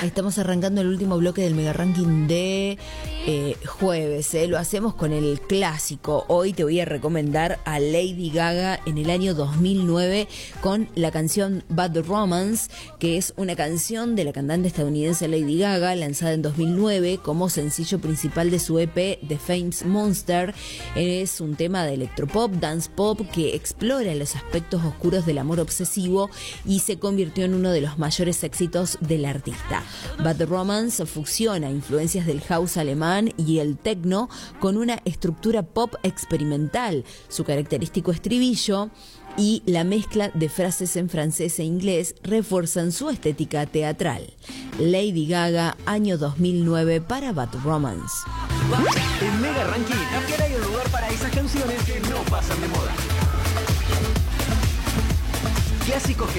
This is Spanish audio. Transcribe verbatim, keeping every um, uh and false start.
Estamos arrancando el último bloque del Mega Ranking de eh, jueves, ¿eh? Lo hacemos con el clásico. Hoy te voy a recomendar a Lady Gaga en el año dos mil nueve con la canción Bad Romance, que es una canción de la cantante estadounidense Lady Gaga, lanzada en dos mil nueve como sencillo principal de su E P The Famous Monster. Es un tema de electropop, dance pop, que explora los aspectos oscuros del amor obsesivo y se convirtió en uno de los mayores éxitos del artista. Bad Romance fusiona influencias del house alemán y el techno con una estructura pop experimental. Su característico estribillo y la mezcla de frases en francés e inglés refuerzan su estética teatral. Lady Gaga, año dos mil nueve para Bad Romance. En Mega Ranking también hay un lugar para esas canciones que no pasan de moda. Clásicos que